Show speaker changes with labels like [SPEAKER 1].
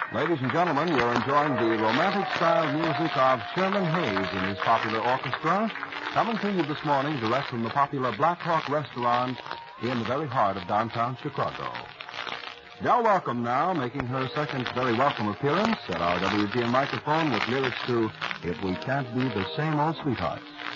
[SPEAKER 1] Ladies and gentlemen, you're enjoying the romantic-style music of Sherman Hayes in his popular orchestra, coming to you this morning direct from the popular Black Hawk restaurant in the very heart of downtown Chicago. Del Welcome now, making her second very welcome appearance at our WGN microphone with lyrics to If We Can't Be the Same Old Sweethearts.